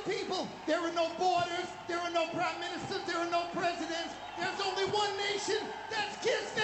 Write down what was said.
people. There are no borders, there are no prime ministers, there are no presidents. There's only one nation. That's Kiss Nation.